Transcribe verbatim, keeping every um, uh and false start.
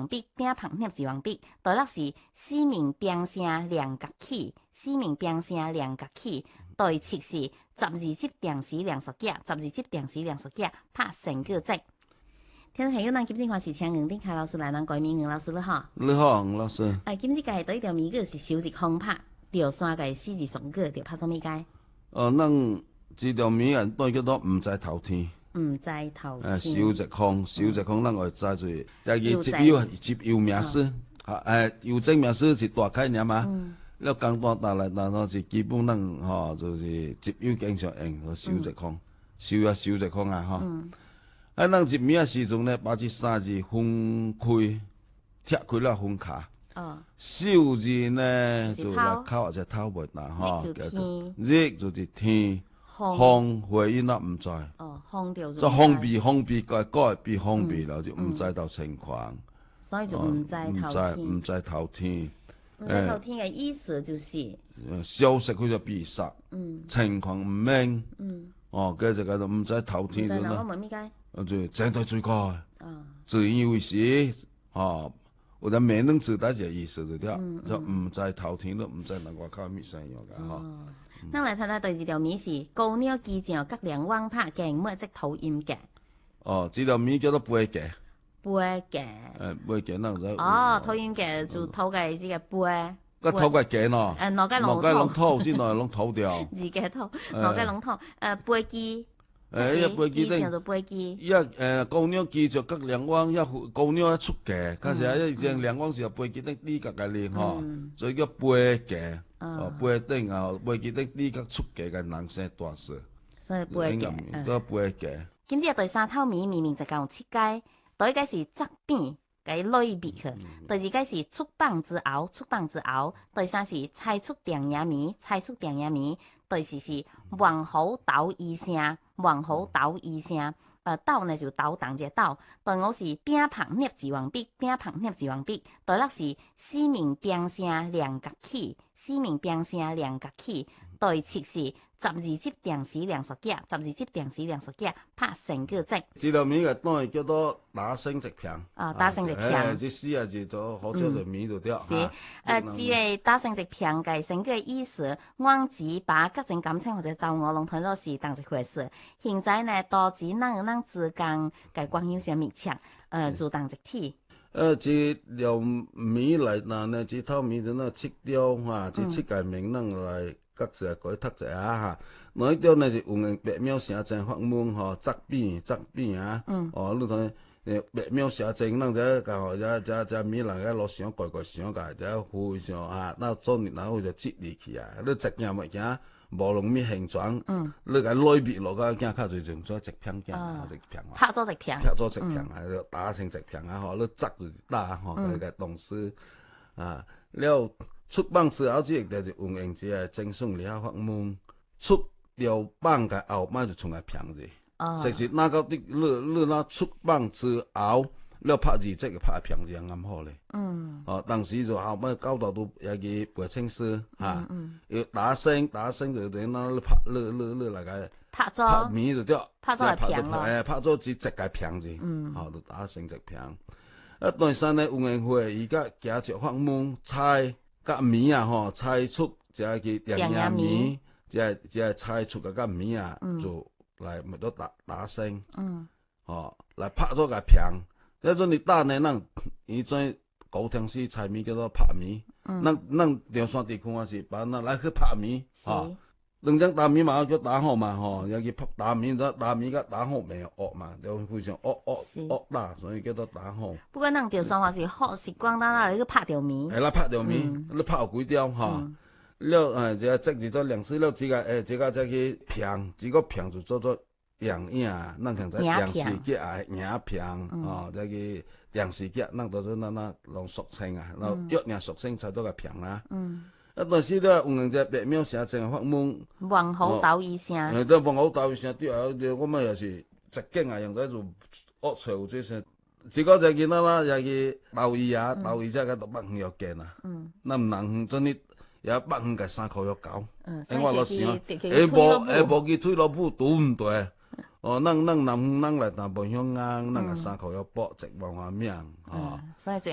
王筆，拼旁捏字王筆，對落是四面並聲兩角起，四面並聲兩角起，對七是十二級定時兩數夾，十二級定時兩數夾，拍成個字。聽眾朋友，咱今次看是請吳定凱老師來咱改名吳老師了哈。 你好，吳老師。 誒，今次介對一條謎語是首日空拍，條山嘅四字雙語，條拍做咩解？ 哦，咱這條謎啊，都叫做毋知頭天。 毋知頭天。 誒，首日空，首日空，咱會知做，第二集郵集郵名師，嚇誒，郵政名師是大概念嘛。了簡單打來，然後是基本咱吼，就是集郵經常用，首日空，首啊首日空啊，吼。啊，咱入名時陣呢，把這三字分開，拆開了分卡。哦。首字呢，就來口或者頭尾啦，吼。日就天。日就是天。風回音啦，唔知。哦，風就。即風避風避改改避風避了，就唔知道情況。 所以就唔知頭天。 唔知頭天。 唔知頭天嘅意思就是。 消息佢就變煞。嗯。情況唔明。嗯。哦，繼續繼續唔知頭天咗啦。 我問咩解？ 啊，就正對最高，自以為是，哦，或者未能知道這意思就掉，就唔知頭天都唔知能外口咩聲樣噶，嗬。 咱來睇睇第二條謎是高鳥機上各兩網拍鏡乜即土音嘅。 哦，這條謎叫做背鏡。 背鏡。誒， 背鏡嗱就。 哦，土音嘅就土嘅字嘅背。 個土嘅鏡咯。 誒，腦雞龍腦雞龍土先來龍土掉。 字嘅土，腦雞龍土，誒背機。 誒，一飛機頂，一誒高鳥機就隔兩網，一高鳥一出嘅，嗰時啊一隻兩網時候飛機頂呢格嘅咧，嗬，所以叫飛嘅，哦飛頂啊，飛機頂呢格出嘅嘅人聲大聲， 所以飛嘅， 都飛嘅。 今次第三套謎明明就講七解，第一解是側邊嘅類別去，第二解是出棒之後，出棒之後，第三是猜出定嘢謎，猜出定嘢謎，第四是黃虎鬥醫聲。黃虎鬥醫聲，誒鬥呢就鬥動隻鬥，第五是拼旁捏字王筆，拼旁捏字王筆，第六是四面並聲兩角起，四面並聲兩角起，第七是十二級定時兩數夾，十二級定時兩數夾，拍成個字。 這條謎嘅當然叫做打成一片。 啊，打成一片。 誒，這四啊字就好少就謎就掉。 是，誒，這個打成一片嘅成個意思，我只把各種感情或者就我攏睇到是當一回事。現在呢，多指咱咱之間嘅關係有些密切，誒，就當一體。 誒，這條謎來嗱呢，這套謎就那七條嚇，這七個名咱來。各自改讀者啊哈，嗱一條呢就有人白描寫成法門吼，側邊側邊啊，哦，你睇誒白描寫成，咱就講就就就米人家攞想改改想改，就非常啊，那做年然後就接入去啊，你直件物件無論咩形狀，你個類別落個件較最重做一片件啊，一片啊， 拍做一片， 拍做一片啊，打成一片啊，吼，你側就打吼，個個動詞啊，了。出棒之後，即個就運用即個精算理學法門，出了棒嘅後，咪就從來平字。哦。即是那個啲你你那出棒之後，了拍字即個拍平字啱好咧。嗯。哦，當時就後尾搞到都有個背清詩嚇，要打聲打聲就等那你拍你你你嚟個拍咗拍面就掉， 拍咗係平咯。 誒，拍咗只直個平字。嗯。好，就打成直平。啊，第三咧運用會而家加著法門猜。甲謎啊，吼猜出即係佢定嘢謎，即係即係猜出個甲謎啊，就來咪都打打聲，哦，來拍咗個平。一種你打呢，咱以前高雄市猜謎叫做拍謎，咱咱中山地區啊是把咱來去拍謎，哦，兩種打謎嘛叫打好嘛，吼，又叫拍打謎，打打謎個打好未惡嘛，就非常惡惡惡打，所以叫做打好。 不過咱中山話是好習慣，咱那去拍條謎。 係啦，拍條謎，你拍有幾條哈？了誒，這個即係做兩次了，這個誒，這個再去平，這個平就做做樣影，咱現在樣式結啊，影平哦，再去樣式結，咱到咗咱那用俗稱啊，然後約樣俗稱才做個平啦。啊，但是咧，有人只白描寫成法門， 黃虎鬥醫聲。 誒，都黃虎鬥醫聲，對啊，我們又是直徑啊，用在做惡潮這些。這個就見到啦，又去鬥醫啊，鬥醫即係個北園又見啊。嗯。那唔能真啲，有北園嘅山口又搞。嗯。誒，我老時啊，誒無誒無佢推落鋪對唔對？哦，咱咱南咱來南部鄉啊，咱個山口要搏直往下面，哦。 所以